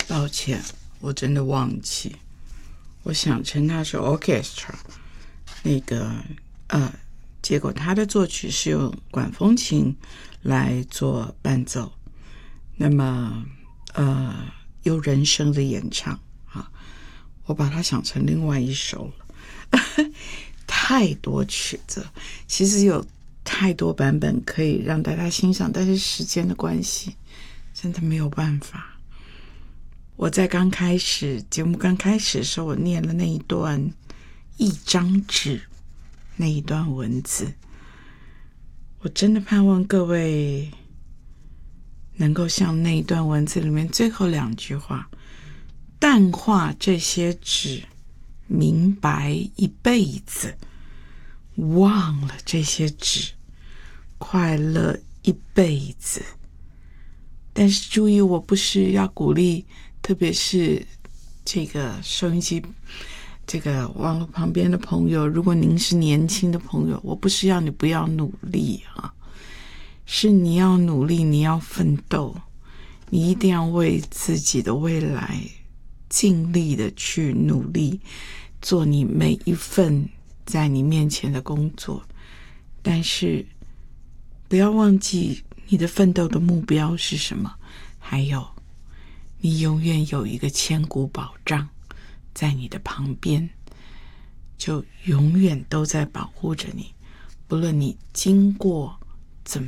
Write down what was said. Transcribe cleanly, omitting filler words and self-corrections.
抱歉，我真的忘记，我想成它是 orchestra， 那个结果他的作曲是用管风琴来做伴奏，那么有人声的演唱啊，我把它想成另外一首了。太多曲子，其实有太多版本可以让大家欣赏，但是时间的关系真的没有办法。我在节目刚开始的时候，我念了那一段一张纸那一段文字，我真的盼望各位能够像那一段文字里面最后2句话，淡化这些纸，明白一辈子，忘了这些纸，快乐一辈子。但是注意，我不是要鼓励，特别是这个收音机这个网络旁边的朋友，如果您是年轻的朋友，我不是要你不要努力啊，是你要努力，你要奋斗，你一定要为自己的未来尽力的去努力，做你每一份在你面前的工作。但是不要忘记你的奋斗的目标是什么，还有你永远有一个千古保障在你的旁边，就永远都在保护着你，不论你经过